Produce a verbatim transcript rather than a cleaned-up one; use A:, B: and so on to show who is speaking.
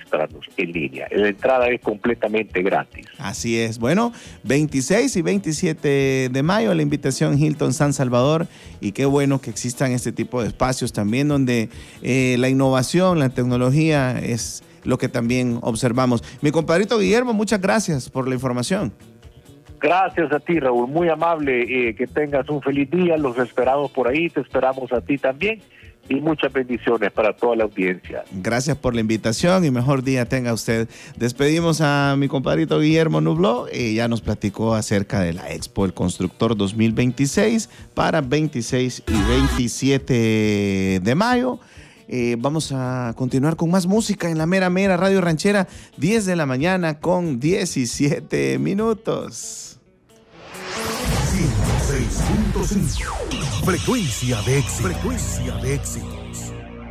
A: registrarnos en línea. La entrada es completamente gratis.
B: Así es. Bueno, veintiséis y veintisiete de mayo, la invitación Hilton San Salvador, y qué bueno que existan este tipo de espacios también donde eh, la innovación, la tecnología es lo que también observamos. Mi compadrito Guillermo, muchas gracias por la información.
A: Gracias a ti, Raúl, muy amable, eh, que tengas un feliz día, los esperamos por ahí, te esperamos a ti también, y muchas bendiciones para toda la audiencia.
B: Gracias por la invitación y mejor día tenga usted. Despedimos a mi compadrito Guillermo Nubló, y ya nos platicó acerca de la Expo El Constructor dos mil veintiséis para veintiséis y veintisiete de mayo. Eh, vamos a continuar con más música en la mera mera Radio Ranchera, diez de la mañana con diecisiete minutos.
C: ciento seis punto cinco Frecuencia de éxito. Frecuencia de éxito.